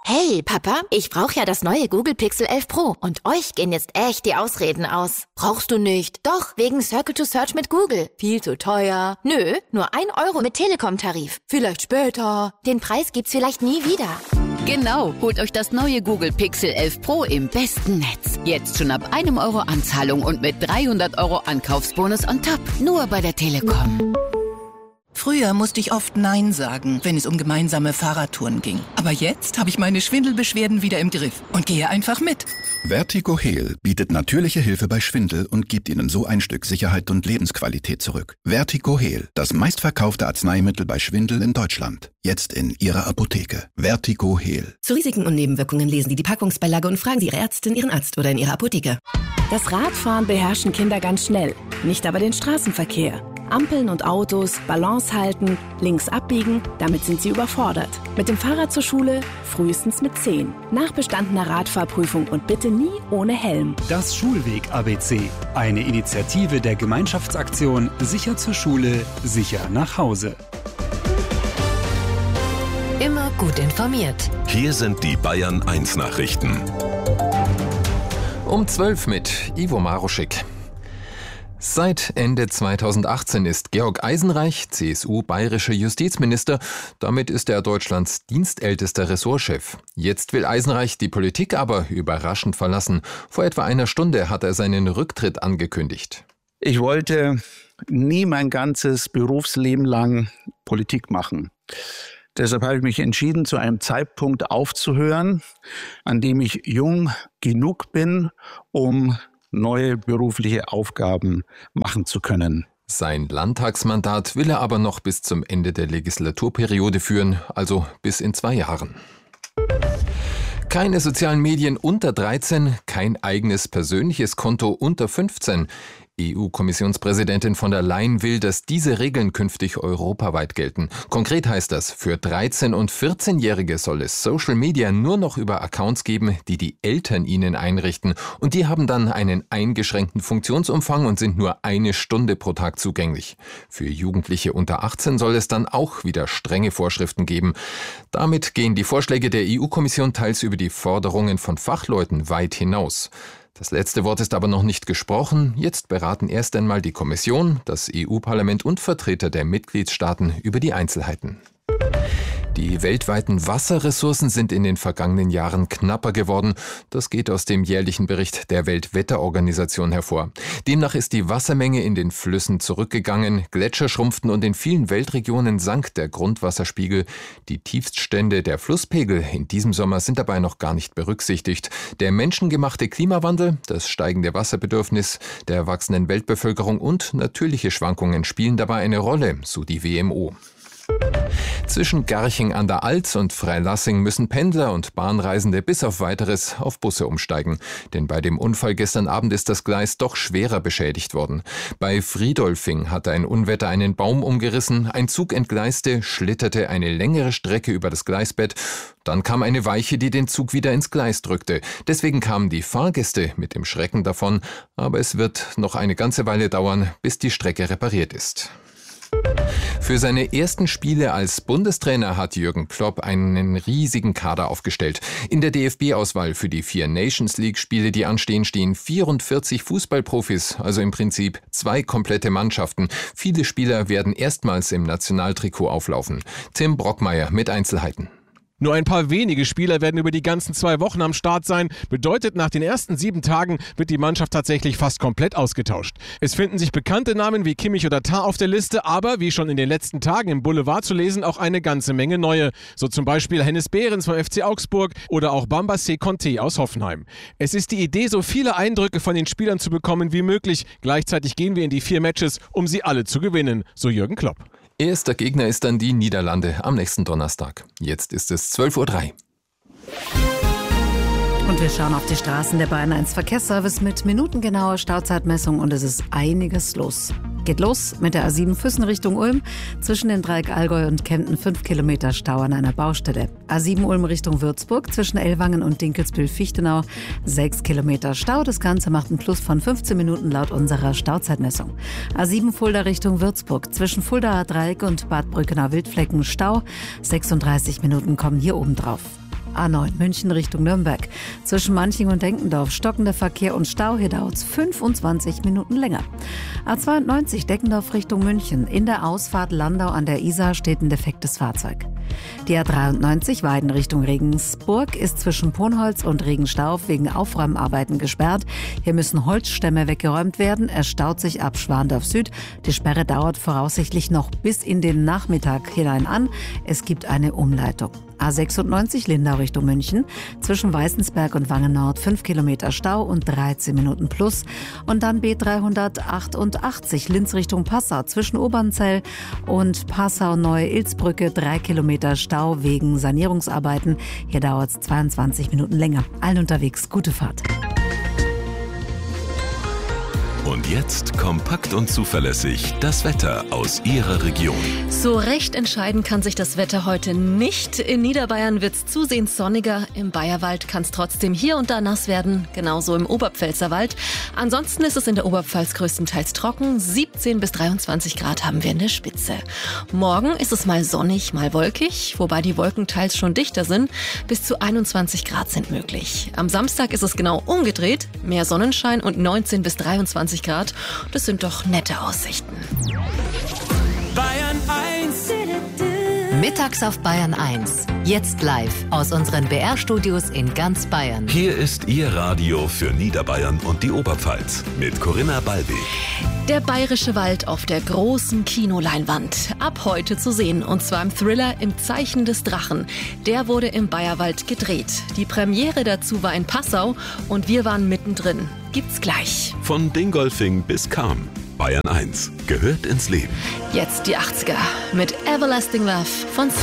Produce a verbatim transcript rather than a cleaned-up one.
Hey, Papa, ich brauche ja das neue Google Pixel elf Pro und euch gehen jetzt echt die Ausreden aus. Brauchst du nicht? Doch, wegen Circle to Search mit Google. Viel zu teuer. Nö, nur ein Euro mit Telekom-Tarif. Vielleicht später. Den Preis gibt's vielleicht nie wieder. Genau, holt euch das neue Google Pixel elf Pro im besten Netz. Jetzt schon ab einem Euro Anzahlung und mit dreihundert Euro Ankaufsbonus on top. Nur bei der Telekom. Früher musste ich oft Nein sagen, wenn es um gemeinsame Fahrradtouren ging. Aber jetzt habe ich meine Schwindelbeschwerden wieder im Griff und gehe einfach mit. Vertigo Heal bietet natürliche Hilfe bei Schwindel und gibt Ihnen so ein Stück Sicherheit und Lebensqualität zurück. Vertigo Heal, das meistverkaufte Arzneimittel bei Schwindel in Deutschland. Jetzt in Ihrer Apotheke. Vertigo Heal. Zu Risiken und Nebenwirkungen lesen Sie die Packungsbeilage und fragen Sie Ihre Ärztin, Ihren Arzt oder in Ihrer Apotheke. Das Radfahren beherrschen Kinder ganz schnell, nicht aber den Straßenverkehr. Ampeln und Autos, Balance halten, links abbiegen, damit sind sie überfordert. Mit dem Fahrrad zur Schule frühestens mit zehn. Nach bestandener Radfahrprüfung und bitte nie ohne Helm. Das Schulweg-A B C. Eine Initiative der Gemeinschaftsaktion Sicher zur Schule, sicher nach Hause. Immer gut informiert. Hier sind die Bayern eins Nachrichten. Um zwölf mit Ivo Maruschik. Seit Ende zweitausendachtzehn ist Georg Eisenreich, C S U, bayerischer Justizminister. Damit ist er Deutschlands dienstältester Ressortchef. Jetzt will Eisenreich die Politik aber überraschend verlassen. Vor etwa einer Stunde hat er seinen Rücktritt angekündigt. Ich wollte nie mein ganzes Berufsleben lang Politik machen. Deshalb habe ich mich entschieden, zu einem Zeitpunkt aufzuhören, an dem ich jung genug bin, um neue berufliche Aufgaben machen zu können. Sein Landtagsmandat will er aber noch bis zum Ende der Legislaturperiode führen, also bis in zwei Jahren. Keine sozialen Medien unter dreizehn, kein eigenes persönliches Konto unter fünfzehn. E U-Kommissionspräsidentin von der Leyen will, dass diese Regeln künftig europaweit gelten. Konkret heißt das, für dreizehn- und vierzehnjährige soll es Social Media nur noch über Accounts geben, die die Eltern ihnen einrichten. Und die haben dann einen eingeschränkten Funktionsumfang und sind nur eine Stunde pro Tag zugänglich. Für Jugendliche unter achtzehn soll es dann auch wieder strenge Vorschriften geben. Damit gehen die Vorschläge der E U-Kommission teils über die Forderungen von Fachleuten weit hinaus. Das letzte Wort ist aber noch nicht gesprochen. Jetzt beraten erst einmal die Kommission, das E U-Parlament und Vertreter der Mitgliedstaaten über die Einzelheiten. Die weltweiten Wasserressourcen sind in den vergangenen Jahren knapper geworden. Das geht aus dem jährlichen Bericht der Weltwetterorganisation hervor. Demnach ist die Wassermenge in den Flüssen zurückgegangen, Gletscher schrumpften und in vielen Weltregionen sank der Grundwasserspiegel. Die Tiefststände der Flusspegel in diesem Sommer sind dabei noch gar nicht berücksichtigt. Der menschengemachte Klimawandel, das steigende Wasserbedürfnis der wachsenden Weltbevölkerung und natürliche Schwankungen spielen dabei eine Rolle, so die W M O. Zwischen Garching an der Alz und Freilassing müssen Pendler und Bahnreisende bis auf Weiteres auf Busse umsteigen. Denn bei dem Unfall gestern Abend ist das Gleis doch schwerer beschädigt worden. Bei Friedolfing hatte ein Unwetter einen Baum umgerissen, ein Zug entgleiste, schlitterte eine längere Strecke über das Gleisbett. Dann kam eine Weiche, die den Zug wieder ins Gleis drückte. Deswegen kamen die Fahrgäste mit dem Schrecken davon. Aber es wird noch eine ganze Weile dauern, bis die Strecke repariert ist. Für seine ersten Spiele als Bundestrainer hat Jürgen Klopp einen riesigen Kader aufgestellt. In der D F B-Auswahl für die vier Nations League-Spiele, die anstehen, stehen vierundvierzig Fußballprofis, also im Prinzip zwei komplette Mannschaften. Viele Spieler werden erstmals im Nationaltrikot auflaufen. Tim Brockmeier mit Einzelheiten. Nur ein paar wenige Spieler werden über die ganzen zwei Wochen am Start sein. Bedeutet, nach den ersten sieben Tagen wird die Mannschaft tatsächlich fast komplett ausgetauscht. Es finden sich bekannte Namen wie Kimmich oder Tah auf der Liste, aber wie schon in den letzten Tagen im Boulevard zu lesen, auch eine ganze Menge neue. So zum Beispiel Hennes Behrens vom F C Augsburg oder auch Bambassé Conté aus Hoffenheim. Es ist die Idee, so viele Eindrücke von den Spielern zu bekommen wie möglich. Gleichzeitig gehen wir in die vier Matches, um sie alle zu gewinnen, so Jürgen Klopp. Erster Gegner ist dann die Niederlande am nächsten Donnerstag. Jetzt ist es zwölf Uhr drei. Und wir schauen auf die Straßen der Bayern eins Verkehrsservice mit minutengenauer Stauzeitmessung und es ist einiges los. Geht los mit der A sieben Füssen Richtung Ulm. Zwischen den Dreieck Allgäu und Kempten fünf Kilometer Stau an einer Baustelle. A sieben Ulm Richtung Würzburg zwischen Ellwangen und Dinkelsbühl-Fichtenau sechs Kilometer Stau. Das Ganze macht einen Plus von fünfzehn Minuten laut unserer Stauzeitmessung. A sieben Fulda Richtung Würzburg zwischen Fuldaer Dreieck und Bad Brückenau Wildflecken Stau. sechsunddreißig Minuten kommen hier oben drauf. A neun München Richtung Nürnberg. Zwischen Manching und Denkendorf stockender Verkehr und Stau. Hier dauert es fünfundzwanzig Minuten länger. A zweiundneunzig Deckendorf Richtung München. In der Ausfahrt Landau an der Isar steht ein defektes Fahrzeug. Die A dreiundneunzig Weiden Richtung Regensburg ist zwischen Ponholz und Regenstauf wegen Aufräumarbeiten gesperrt. Hier müssen Holzstämme weggeräumt werden. Es staut sich ab Schwandorf Süd. Die Sperre dauert voraussichtlich noch bis in den Nachmittag hinein an. Es gibt eine Umleitung. A sechsundneunzig Lindau Richtung München. Zwischen Weißensberg und Wangen Nord fünf Kilometer Stau und dreizehn Minuten plus. Und dann B dreihundertachtundachtzig Linz Richtung Passau. Zwischen Obernzell und Passau-Neue-Ilzbrücke drei Kilometer Stau wegen Sanierungsarbeiten. Hier dauert es zweiundzwanzig Minuten länger. Allen unterwegs gute Fahrt. Und jetzt kompakt und zuverlässig das Wetter aus Ihrer Region. So recht entscheiden kann sich das Wetter heute nicht. In Niederbayern wird es zusehends sonniger. Im Bayerwald kann es trotzdem hier und da nass werden. Genauso im Oberpfälzerwald. Ansonsten ist es in der Oberpfalz größtenteils trocken. siebzehn bis dreiundzwanzig Grad haben wir in der Spitze. Morgen ist es mal sonnig, mal wolkig. Wobei die Wolken teils schon dichter sind. Bis zu einundzwanzig Grad sind möglich. Am Samstag ist es genau umgedreht. Mehr Sonnenschein und neunzehn bis dreiundzwanzig Grad. Das sind doch nette Aussichten. Bayern eins. Mittags auf Bayern eins. Jetzt live aus unseren B R-Studios in ganz Bayern. Hier ist Ihr Radio für Niederbayern und die Oberpfalz mit Corinna Ballweg. Der Bayerische Wald auf der großen Kinoleinwand. Ab heute zu sehen. Und zwar im Thriller Im Zeichen des Drachen. Der wurde im Bayerwald gedreht. Die Premiere dazu war in Passau und wir waren mittendrin. Gibt's gleich. Von Dingolfing bis Cham. Bayern eins gehört ins Leben. Jetzt die achtziger mit Everlasting Love von